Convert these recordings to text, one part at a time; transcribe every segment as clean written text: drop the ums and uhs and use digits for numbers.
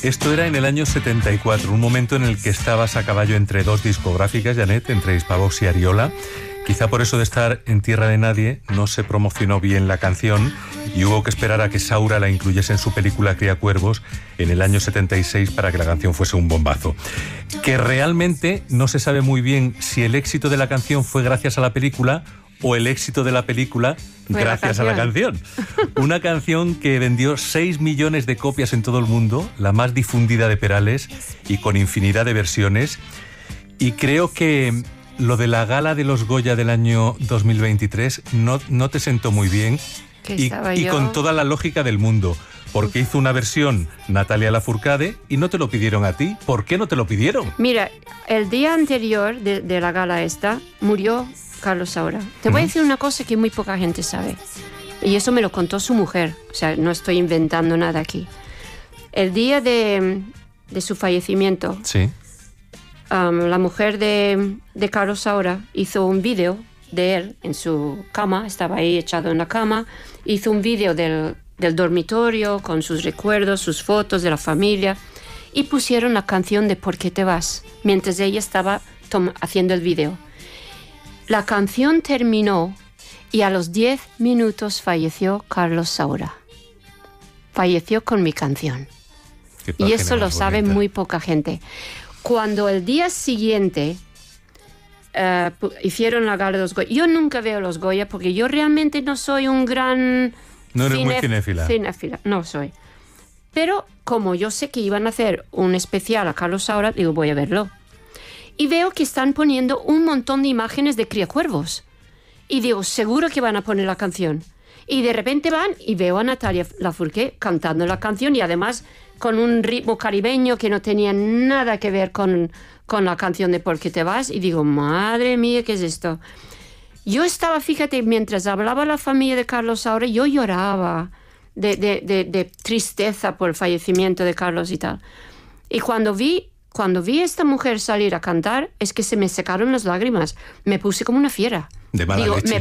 Esto era en el año 74, un momento en el que estabas a caballo entre dos discográficas, Janet, entre Hispavox y Ariola. Quizá por eso de estar en tierra de nadie no se promocionó bien la canción y hubo que esperar a que Saura la incluyese en su película Criacuervos en el año 76 para que la canción fuese un bombazo. Que realmente no se sabe muy bien si el éxito de la canción fue gracias a la película o el éxito de la película gracias a la canción. Una canción que vendió 6 millones de copias en todo el mundo, la más difundida de Perales y con infinidad de versiones. Y creo que lo de la gala de los Goya del año 2023 no te sentó muy bien y con toda la lógica del mundo. Porque hizo una versión Natalia Lafourcade y no te lo pidieron a ti. ¿Por qué no te lo pidieron? Mira, el día anterior de la gala esta murió Carlos Saura. Te voy a decir una cosa que muy poca gente sabe. Y eso me lo contó su mujer. O sea, no estoy inventando nada aquí. El día de su fallecimiento, sí. La mujer de Carlos Saura hizo un vídeo de él en su cama. Estaba ahí echado en la cama. Hizo un vídeo del dormitorio con sus recuerdos, sus fotos de la familia. Y pusieron la canción de ¿Por qué te vas? Mientras ella estaba haciendo el vídeo. La canción terminó y a los 10 minutos falleció Carlos Saura. Falleció con mi canción. Y eso lo sabe muy poca gente. Cuando el día siguiente hicieron la gala de los Goya, yo nunca veo los Goya porque yo realmente no soy un gran... No eres muy cinéfila. No soy. Pero como yo sé que iban a hacer un especial a Carlos Saura, digo, voy a verlo. Y veo que están poniendo un montón de imágenes de Criacuervos. Y digo, seguro que van a poner la canción. Y de repente van y veo a Natalia Lafourcade cantando la canción y además con un ritmo caribeño que no tenía nada que ver con la canción de ¿Por qué te vas? Y digo, madre mía, ¿qué es esto? Yo estaba, fíjate, mientras hablaba la familia de Carlos Saura, yo lloraba de tristeza por el fallecimiento de Carlos y tal. Y cuando vi a esta mujer salir a cantar, es que se me secaron las lágrimas. Me puse como una fiera. De mala leche.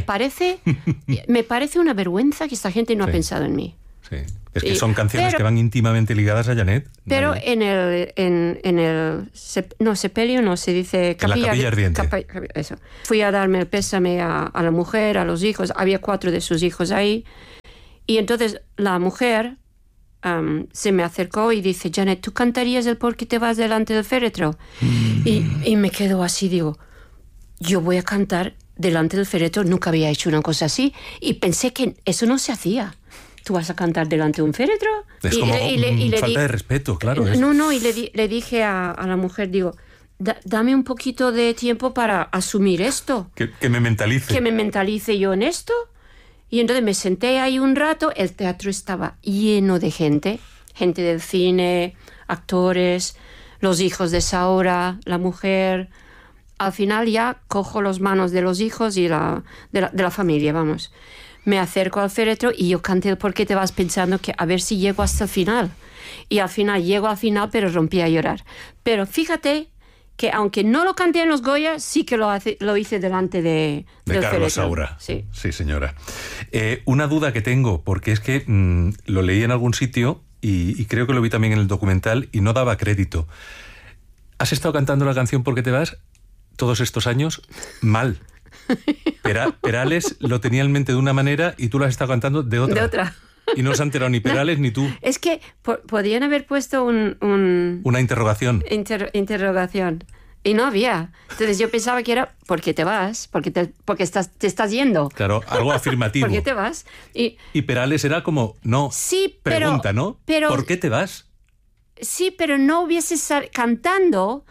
Me parece una vergüenza que esta gente no ha pensado en mí. Sí. Es que son canciones que van íntimamente ligadas a Janet. Pero ¿vale? en el sepelio no se dice capilla. En la capilla ardiente. Eso. Fui a darme el pésame a la mujer, a los hijos. Había 4 de sus hijos ahí. Y entonces la mujer se me acercó y dice, Janet, ¿tú cantarías el ¿Por qué te vas delante del féretro? Y me quedo así, digo, yo voy a cantar delante del féretro. Nunca había hecho una cosa así. Y pensé que eso no se hacía. ¿Tú vas a cantar delante de un féretro? Es como falta de respeto, claro. No, y le dije a la mujer, digo, dame un poquito de tiempo para asumir esto. Que me mentalice. Que me mentalice yo en esto. Y entonces me senté ahí un rato, el teatro estaba lleno de gente del cine, actores, los hijos de Saura, la mujer. Al final ya cojo las manos de los hijos y de la familia, vamos. Me acerco al féretro y yo canté el ¿Por qué te vas? Pensando que a ver si llego hasta el final. Y al final, llego al final, pero rompí a llorar. Pero fíjate que aunque no lo canté en los Goya, sí que lo hice delante del Carlos féretro. Saura. Sí, señora. Una duda que tengo, porque es que lo leí en algún sitio y creo que lo vi también en el documental y no daba crédito. ¿Has estado cantando la canción ¿Por qué te vas? Todos estos años mal. Perales lo tenía en mente de una manera y tú lo has estado cantando de otra. De otra. Y no se han enterado ni Perales ni tú. Es que podían haber puesto una interrogación. Interrogación. Y no había. Entonces yo pensaba que era ¿por qué te vas? Porque te estás yendo. Claro, algo afirmativo. ¿Por qué te vas? Y Perales era como, no, sí, pregunta, ¿no? ¿Por qué te vas? Sí, pero no hubiese cantando...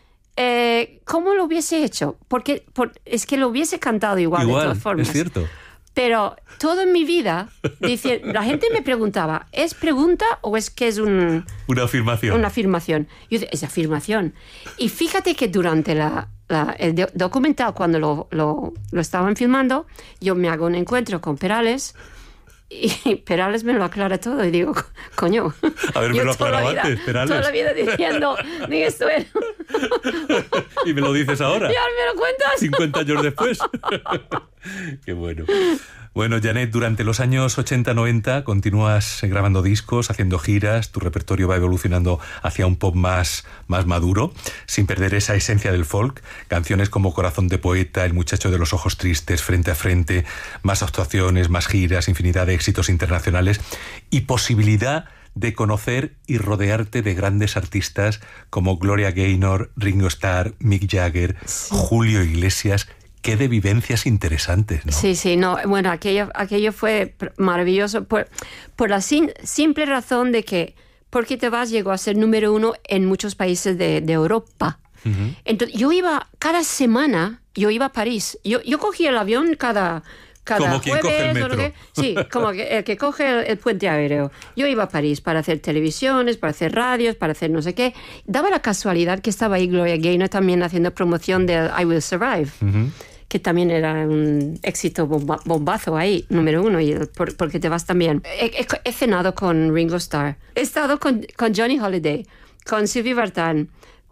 ¿cómo lo hubiese hecho? Porque es que lo hubiese cantado igual de todas formas. Es cierto. Pero toda mi vida, la gente me preguntaba, ¿es pregunta o es que es una afirmación? Una afirmación. Yo decía, es afirmación. Y fíjate que durante el documental, cuando lo estaban filmando, yo me hago un encuentro con Perales. Y Perales me lo aclara todo y digo, coño. A ver, me lo aclaraba antes, Perales. Toda la vida diciendo, ni esto era. Y me lo dices ahora. Y ahora me lo cuentas. 50 años después. Qué bueno. Bueno, Jeanette, durante los años 80-90 continúas grabando discos, haciendo giras, tu repertorio va evolucionando hacia un pop más maduro, sin perder esa esencia del folk. Canciones como Corazón de poeta, El muchacho de los ojos tristes, Frente a frente, más actuaciones, más giras, infinidad de éxitos internacionales y posibilidad de conocer y rodearte de grandes artistas como Gloria Gaynor, Ringo Starr, Mick Jagger, sí. Julio Iglesias. Qué de vivencias interesantes, ¿no? Sí, no, bueno, aquello fue maravilloso por la simple razón de que Porque te vas llegó a ser número 1 en muchos países de Europa. Uh-huh. Entonces, cada semana yo iba a París. Yo cogía el avión cada como quien jueves, coge el metro. Sí, como el que coge el puente aéreo. Yo iba a París para hacer televisiones, para hacer radios, para hacer no sé qué. Daba la casualidad que estaba ahí Gloria Gaynor también haciendo promoción del I Will Survive, uh-huh. que también era un éxito bombazo ahí, número 1, y porque te vas también. He cenado con Ringo Starr. He estado con Johnny Holiday, con Sylvie Vartan,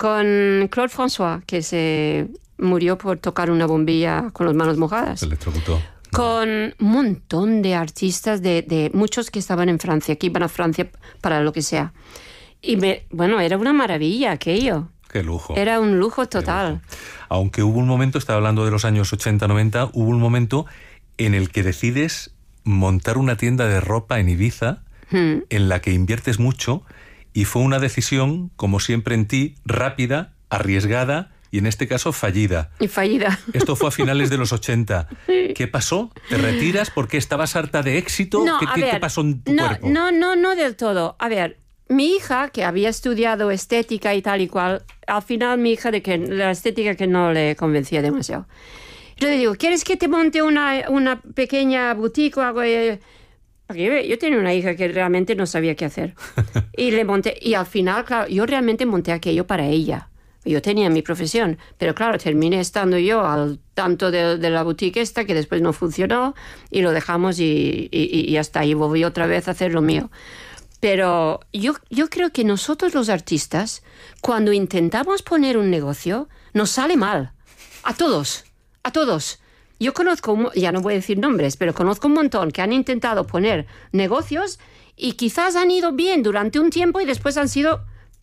con Claude François, que se murió por tocar una bombilla con las manos mojadas. Se electrocutó. Con un montón de artistas, de muchos que estaban en Francia, que iban a Francia para lo que sea. Y era una maravilla aquello. Qué lujo. Era un lujo total. Lujo. Aunque hubo un momento, estaba hablando de los años 80-90, hubo un momento en el que decides montar una tienda de ropa en Ibiza, en la que inviertes mucho, y fue una decisión, como siempre en ti, rápida, arriesgada, y en este caso fallida. Y fallida. Esto fue a finales de los 80. Sí. ¿Qué pasó? ¿Te retiras porque estabas harta de éxito? No, ¿Qué pasó en tu cuerpo? No del todo. A ver, mi hija, que había estudiado estética y tal y cual, al final mi hija de que la estética que no le convencía demasiado. Yo le digo, ¿quieres que te monte una pequeña boutique o algo? Porque yo tenía una hija que realmente no sabía qué hacer. Y le monté, y al final, claro, yo realmente monté aquello para ella. Yo tenía mi profesión, pero claro, terminé estando yo al tanto de la boutique esta, que después no funcionó, y lo dejamos y hasta ahí volví otra vez a hacer lo mío. Pero yo creo que nosotros los artistas, cuando intentamos poner un negocio, nos sale mal. A todos. Yo conozco, ya no voy a decir nombres, pero conozco un montón que han intentado poner negocios y quizás han ido bien durante un tiempo y después han sido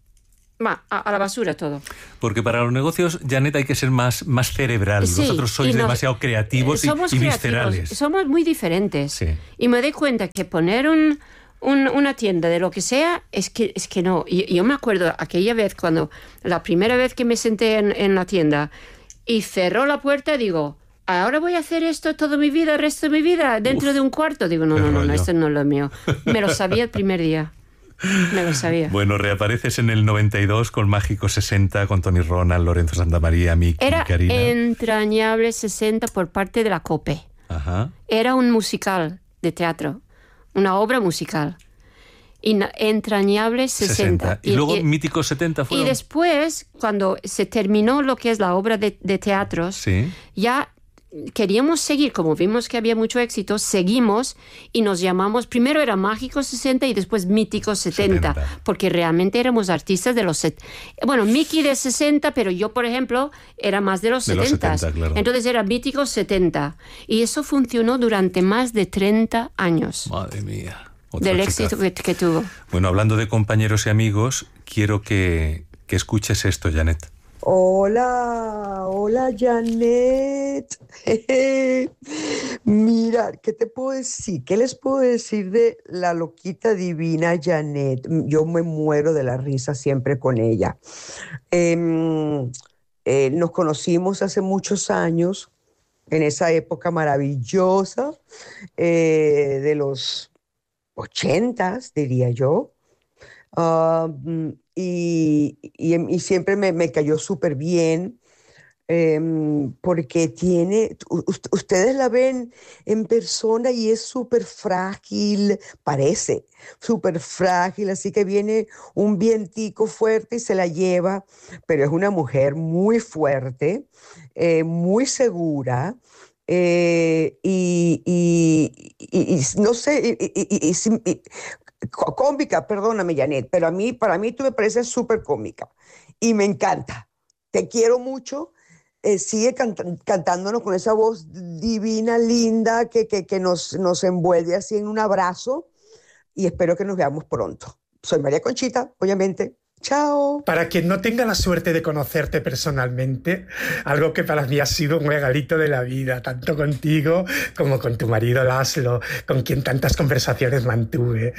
a la basura todo. Porque para los negocios, Jeanette, hay que ser más cerebral. Sí, vosotros sois demasiado creativos y viscerales. Somos muy diferentes. Sí. Y me doy cuenta que poner una tienda de lo que sea, es que no. Yo me acuerdo aquella vez, cuando la primera vez que me senté en la tienda y cerró la puerta, digo, ahora voy a hacer esto toda mi vida, el resto de mi vida, dentro de un cuarto. Digo, no, esto no es lo mío. Me lo sabía el primer día. Me lo sabía. Bueno, reapareces en el 92 con Mágico 60, con Tony Ronald, Lorenzo Santamaría, Mick y Karina. Era Entrañable 60 por parte de la COPE. Ajá. Era un musical de teatro, una obra musical. Entrañable 60. Y luego Mítico 70 fueron. Y después, cuando se terminó lo que es la obra de teatros, sí. Ya queríamos seguir, como vimos que había mucho éxito, seguimos y nos llamamos, primero era Mágico 60 y después Mítico 70, porque realmente éramos artistas de los... Bueno, Mickey de 60, pero yo, por ejemplo, era más de los 70. Los 70, claro. Entonces era Mítico 70. Y eso funcionó durante más de 30 años. Madre mía. Del éxito que tuvo. Bueno, hablando de compañeros y amigos, quiero que escuches esto, Jeanette. Hola Jeanette. Mira, ¿qué te puedo decir? ¿Qué les puedo decir de la loquita divina Jeanette? Yo me muero de la risa siempre con ella. Nos conocimos hace muchos años, en esa época maravillosa de los 80s, diría yo. Y siempre me cayó súper bien, porque ustedes la ven en persona y es súper frágil, parece súper frágil, así que viene un vientico fuerte y se la lleva, pero es una mujer muy fuerte, muy segura, y no sé, cómica, perdóname, Jeanette, pero para mí tú me pareces súper cómica y me encanta. Te quiero mucho, sigue cantándonos con esa voz divina, linda, que nos envuelve así en un abrazo y espero que nos veamos pronto. Soy María Conchita, obviamente. Chao. Para quien no tenga la suerte de conocerte personalmente, algo que para mí ha sido un regalito de la vida, tanto contigo como con tu marido Laszlo, con quien tantas conversaciones mantuve.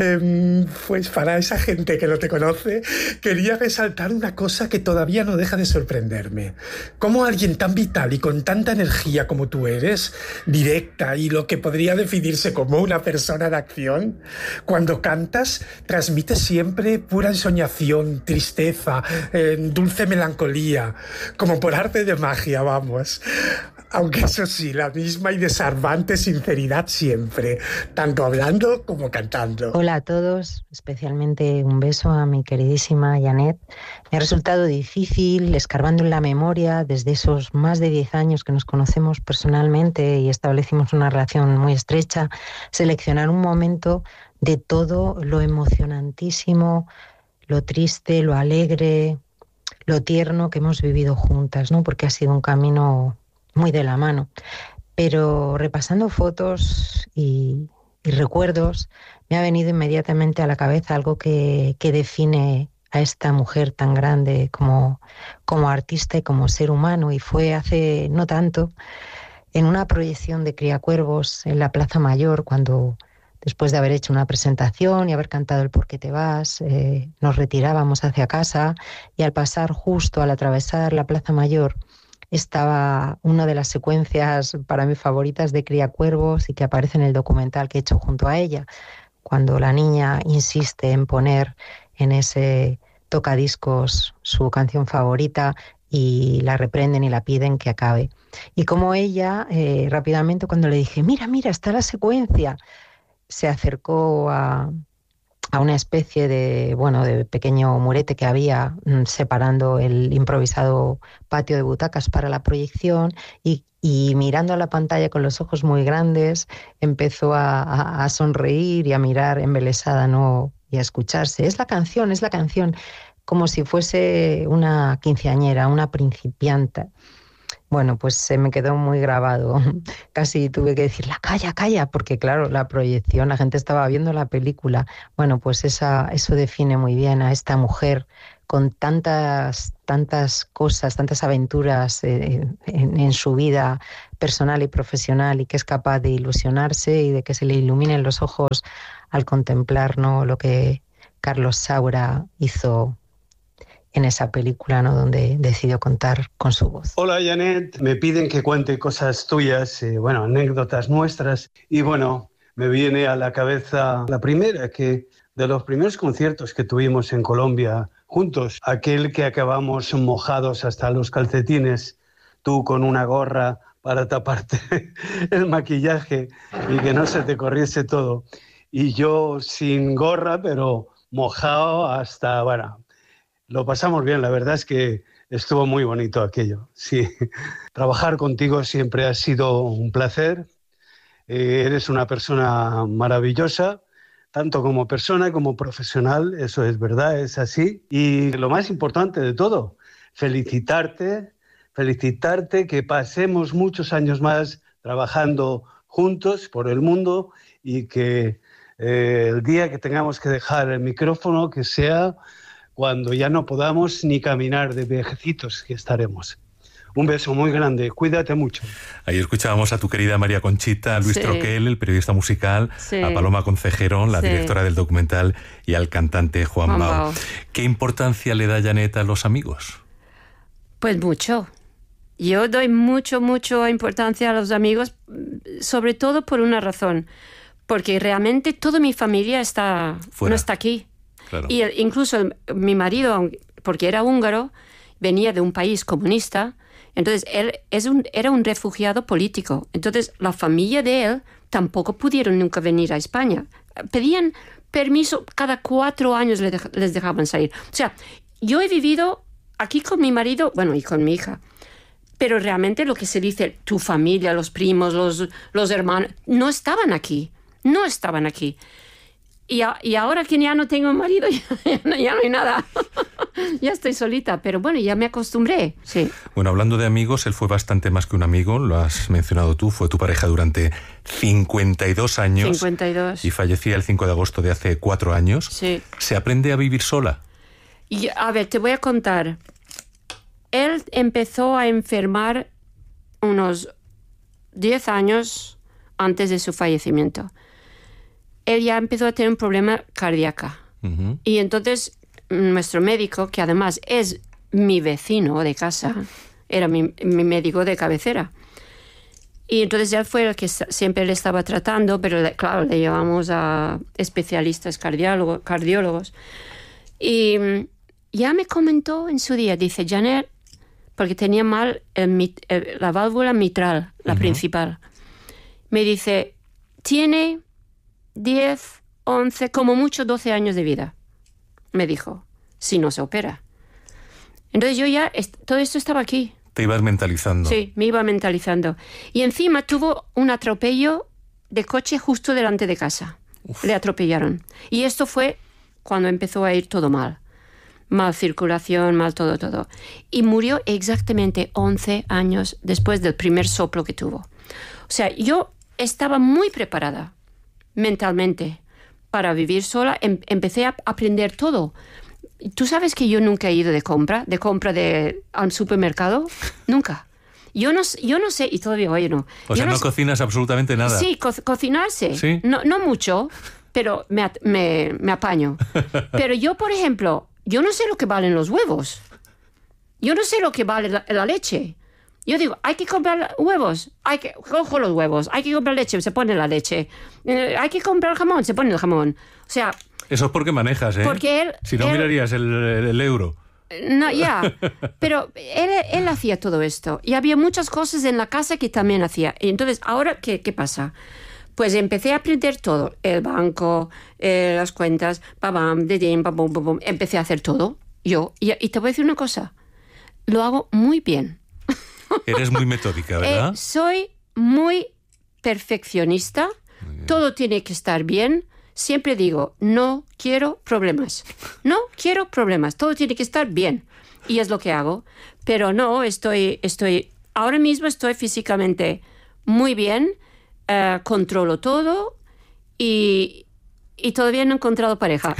Pues para esa gente que no te conoce, quería resaltar una cosa que todavía no deja de sorprenderme. Cómo alguien tan vital y con tanta energía como tú eres, directa y lo que podría definirse como una persona de acción, cuando cantas, transmites siempre pura ensoñación, tristeza, dulce melancolía, como por arte de magia, vamos. Aunque eso sí, la misma y desarmante sinceridad siempre, tanto hablando como cantando. Hola a todos, especialmente un beso a mi queridísima Janet. Me ha resultado difícil, escarbando en la memoria, desde esos más de 10 años que nos conocemos personalmente y establecimos una relación muy estrecha, seleccionar un momento de todo lo emocionantísimo, lo triste, lo alegre, lo tierno que hemos vivido juntas, ¿no? Porque ha sido un camino muy de la mano. Pero repasando fotos y recuerdos, me ha venido inmediatamente a la cabeza algo que define a esta mujer tan grande como artista y como ser humano. Y fue hace no tanto, en una proyección de Criacuervos en la Plaza Mayor, cuando, después de haber hecho una presentación y haber cantado el Por qué te vas, nos retirábamos hacia casa y al pasar justo al atravesar la Plaza Mayor estaba una de las secuencias para mí favoritas de Criacuervos y que aparece en el documental que he hecho junto a ella, cuando la niña insiste en poner en ese tocadiscos su canción favorita y la reprenden y la piden que acabe. Y como ella, rápidamente cuando le dije, mira, está la secuencia, se acercó a una especie de pequeño murete que había separando el improvisado patio de butacas para la proyección y mirando a la pantalla con los ojos muy grandes empezó a sonreír y a mirar embelesada, ¿no? Y a escucharse. Es la canción, como si fuese una quinceañera, una principiante. Bueno, pues se me quedó muy grabado. Casi tuve que decirle, calla, porque claro, la proyección, la gente estaba viendo la película. Bueno, pues eso define muy bien a esta mujer con tantas cosas, tantas aventuras en su vida personal y profesional y que es capaz de ilusionarse y de que se le iluminen los ojos al contemplar, ¿no?, lo que Carlos Saura hizo en esa película, ¿no?, donde decidió contar con su voz. Hola Janet, me piden que cuente cosas tuyas, anécdotas nuestras y me viene a la cabeza la primera, que de los primeros conciertos que tuvimos en Colombia juntos, aquel que acabamos mojados hasta los calcetines, tú con una gorra para taparte el maquillaje y que no se te corriese todo, y yo sin gorra pero mojado hasta, lo pasamos bien, la verdad es que estuvo muy bonito aquello. Sí, trabajar contigo siempre ha sido un placer. Eres una persona maravillosa, tanto como persona como profesional, eso es verdad, es así. Y lo más importante de todo, felicitarte, que pasemos muchos años más trabajando juntos por el mundo y que el día que tengamos que dejar el micrófono, que sea cuando ya no podamos ni caminar de viejecitos que estaremos. Un beso muy grande, cuídate mucho. Ahí escuchábamos a tu querida María Conchita, a Luis Troquel, el periodista musical, a Paloma Concejero, la directora del documental, y al cantante Juan Bau. ¿Qué importancia le da Janet a los amigos? Pues mucho. Yo doy mucha importancia a los amigos, sobre todo por una razón, porque realmente toda mi familia no está aquí. Claro. Y incluso mi marido, porque era húngaro, venía de un país comunista, entonces él era un refugiado político. Entonces la familia de él tampoco pudieron nunca venir a España. Pedían permiso, cada 4 años les dejaban salir. O sea, yo he vivido aquí con mi marido, y con mi hija, pero realmente lo que se dice, tu familia, los primos, los hermanos, no estaban aquí. Y ahora que ya no tengo marido, ya no hay nada. Ya estoy solita, pero bueno, ya me acostumbré, sí. Bueno, hablando de amigos, él fue bastante más que un amigo, lo has mencionado tú, fue tu pareja durante 52 años. 52. Y fallecía el 5 de agosto de hace 4 años. Sí. ¿Se aprende a vivir sola? Y, a ver, te voy a contar. Él empezó a enfermar unos 10 años antes de su fallecimiento. Él ya empezó a tener un problema cardíaco. Uh-huh. Y entonces nuestro médico, que además es mi vecino de casa, era mi médico de cabecera. Y entonces él fue el que siempre le estaba tratando, pero claro, le llevamos a especialistas cardiólogos. Y ya me comentó en su día, dice, Janet, porque tenía mal la válvula mitral, la principal. Me dice, tiene 10, 11, como mucho 12 años de vida, me dijo, si no se opera. Entonces yo ya, todo esto estaba aquí. Te ibas mentalizando. Sí, me iba mentalizando. Y encima tuvo un atropello de coche justo delante de casa. Uf. Le atropellaron. Y esto fue cuando empezó a ir todo mal. Mal circulación, mal todo. Y murió exactamente 11 años después del primer soplo que tuvo. O sea, yo estaba muy preparada mentalmente para vivir sola. Empecé a aprender todo. ¿Tú sabes que yo nunca he ido de compra al supermercado? Nunca. Yo no sé, y todavía hoy no. O sea, no cocinas absolutamente nada. Sí, cocinarse. ¿Sí? No mucho, pero me apaño. Pero yo, por ejemplo, yo no sé lo que valen los huevos. Yo no sé lo que vale la leche. Yo digo, hay que comprar huevos, cojo los huevos, hay que comprar leche, se pone la leche. Hay que comprar jamón, se pone el jamón. O sea... Eso es porque manejas, ¿eh? Porque si no, mirarías el euro. No, ya. Pero él hacía todo esto. Y había muchas cosas en la casa que también hacía. Y entonces, ¿ahora qué pasa? Pues empecé a aprender todo. El banco, las cuentas, empecé a hacer todo. Yo. Y te voy a decir una cosa. Lo hago muy bien. Eres muy metódica, ¿verdad? Soy muy perfeccionista. Muy todo tiene que estar bien. Siempre digo, no quiero problemas. No quiero problemas. Todo tiene que estar bien. Y es lo que hago. Pero no, ahora mismo estoy físicamente muy bien. Controlo todo. Y todavía no he encontrado pareja.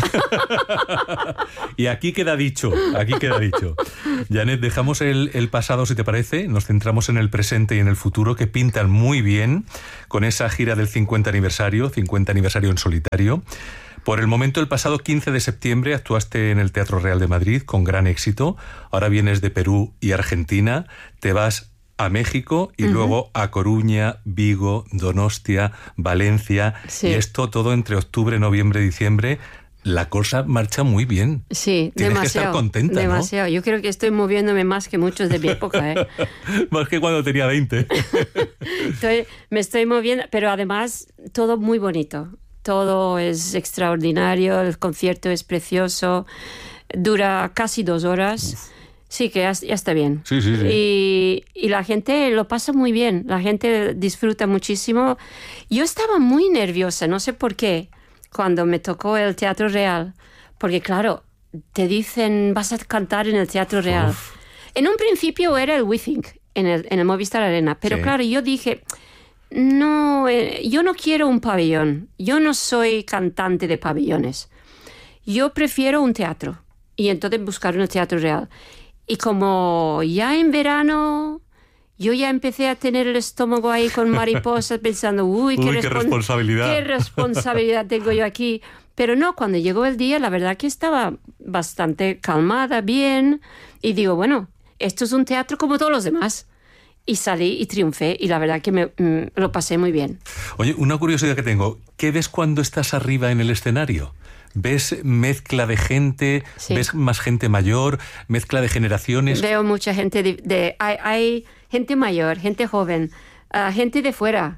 Y aquí queda dicho. Janet, dejamos el pasado, si te parece. Nos centramos en el presente y en el futuro, que pintan muy bien con esa gira del 50 aniversario en solitario. Por el momento, el pasado 15 de septiembre actuaste en el Teatro Real de Madrid con gran éxito. Ahora vienes de Perú y Argentina. Te vas a México y luego a Coruña, Vigo, Donostia, Valencia. Sí. Y esto todo entre octubre, noviembre, diciembre. La cosa marcha muy bien. Sí, tienes demasiado. Que estar contenta, demasiado. ¿No? Yo creo que estoy moviéndome más que muchos de mi época, ¿eh? Más que cuando tenía 20. Me estoy moviendo, pero además todo muy bonito. Todo es extraordinario, el concierto es precioso, dura casi 2 horas. Uf. Sí, que ya está bien. Sí. Y la gente lo pasa muy bien, la gente disfruta muchísimo. Yo estaba muy nerviosa, no sé por qué, cuando me tocó el Teatro Real, porque claro, te dicen, vas a cantar en el Teatro Real. Uf. En un principio era el Withing, en el Movistar Arena, pero sí. Claro, yo dije, no, yo no quiero un pabellón, yo no soy cantante de pabellones, yo prefiero un teatro, y entonces buscaron el Teatro Real. Y como ya en verano, yo ya empecé a tener el estómago ahí con mariposas pensando, qué responsabilidad. Qué responsabilidad tengo yo aquí. Pero no, cuando llegó el día, la verdad que estaba bastante calmada, bien. Y digo, bueno, esto es un teatro como todos los demás. Y salí y triunfé y la verdad que lo pasé muy bien. Oye, una curiosidad que tengo. ¿Qué ves cuando estás arriba en el escenario? ¿Ves mezcla de gente? Sí. ¿Ves más gente mayor? ¿Mezcla de generaciones? Veo mucha gente. Hay gente mayor, gente joven, gente de fuera.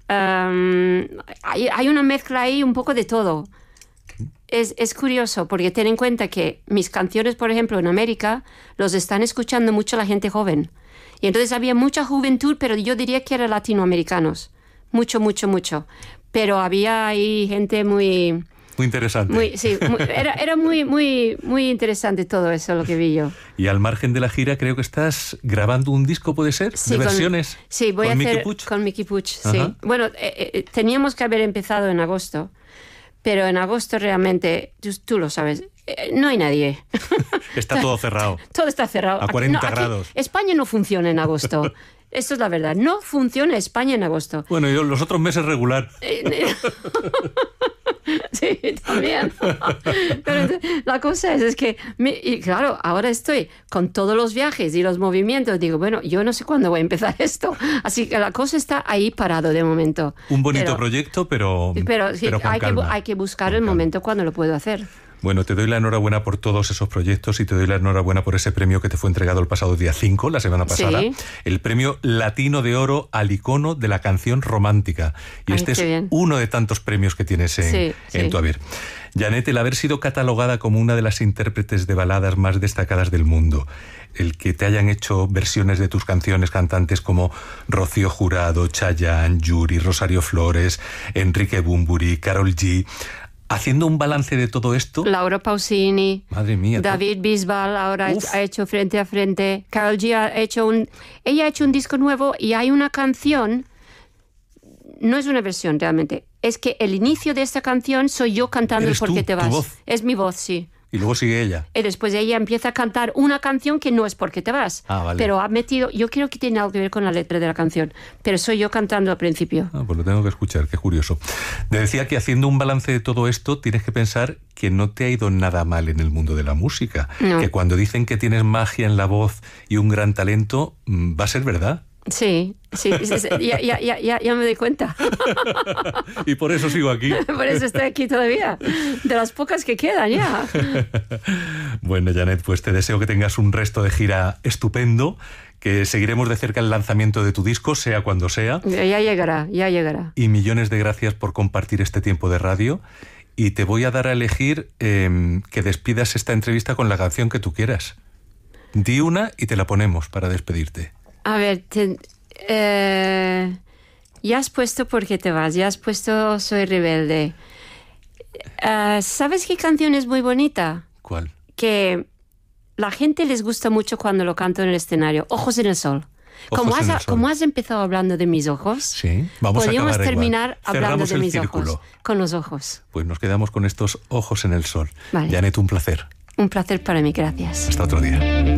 Hay una mezcla ahí, un poco de todo. Es curioso, porque ten en cuenta que mis canciones, por ejemplo, en América, los están escuchando mucho la gente joven. Y entonces había mucha juventud, pero yo diría que eran latinoamericanos. Mucho. Pero había ahí gente muy Muy interesante. Era muy interesante todo eso, lo que vi yo. Y al margen de la gira, creo que estás grabando un disco, ¿puede ser? Sí, ¿De versiones? Sí, voy a hacer con Mickey Puig, sí. Bueno, teníamos que haber empezado en agosto, pero en agosto realmente, tú lo sabes, no hay nadie. Está todo cerrado. Todo está cerrado. A 40 grados. España no funciona en agosto. Esto es la verdad. No funciona España en agosto. Bueno, y los otros meses regular. Sí, también. Pero la cosa es que, y claro, ahora estoy con todos los viajes y los movimientos. Digo, bueno, yo no sé cuándo voy a empezar esto. Así que la cosa está ahí parado de momento. Un bonito proyecto, pero sí, hay que buscar el momento cuando lo puedo hacer. Bueno, te doy la enhorabuena por todos esos proyectos y te doy la enhorabuena por ese premio que te fue entregado el pasado día 5, la semana pasada. Sí. El premio Latino de Oro al icono de la canción romántica. Y este es uno de tantos premios que tienes en tu haber. Janet, el haber sido catalogada como una de las intérpretes de baladas más destacadas del mundo, el que te hayan hecho versiones de tus canciones cantantes como Rocío Jurado, Chayanne, Yuri, Rosario Flores, Enrique Bunbury, Karol G... Haciendo un balance de todo esto... Laura Pausini, madre mía, David Bisbal ahora ha hecho Frente a Frente. Karol G ella ha hecho un disco nuevo y hay una canción, no es una versión realmente, es que el inicio de esta canción soy yo cantando el ¿Por qué te vas? ¿Tu voz? Es mi voz, sí. Y luego sigue ella. Y después ella empieza a cantar una canción que no es ¿Por qué te vas? Vale. Pero ha metido, yo creo que tiene algo que ver con la letra de la canción, pero soy yo cantando al principio. Pues lo tengo que escuchar, qué curioso. Te decía que haciendo un balance de todo esto, tienes que pensar que no te ha ido nada mal en el mundo de la música. No. Que cuando dicen que tienes magia en la voz y un gran talento, va a ser verdad. Sí, ya me doy cuenta. Y por eso sigo aquí. Por eso estoy aquí todavía. De las pocas que quedan ya. Bueno, Janet, pues te deseo que tengas un resto de gira estupendo, que seguiremos de cerca el lanzamiento de tu disco, sea cuando sea. Ya llegará. Y millones de gracias por compartir este tiempo de radio. Y te voy a dar a elegir que despidas esta entrevista con la canción que tú quieras. Di una y te la ponemos para despedirte. A ver, ya has puesto ¿Por qué te vas? Ya has puesto Soy rebelde. ¿Sabes qué canción es muy bonita? ¿Cuál? Que la gente les gusta mucho cuando lo canto en el escenario. Ojos en el sol. Como has empezado hablando de mis ojos, sí, podríamos terminar hablando de mis círculo. Ojos. Con los ojos. Pues nos quedamos con estos ojos en el sol. Vale. Janet, un placer. Un placer para mí, gracias. Hasta otro día.